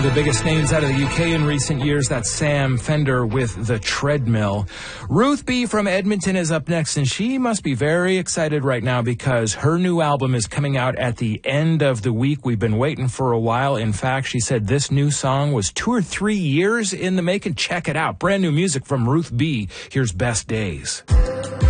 the biggest names out of the UK in recent years. That's Sam Fender with The Treadmill. Ruth B. from Edmonton is up next, and she must be very excited right now because her new album is coming out at the end of the week. We've been waiting for a while. In fact, she said this new song was 2 or 3 years in the making. Check it out. Brand new music from Ruth B. Here's Best Days.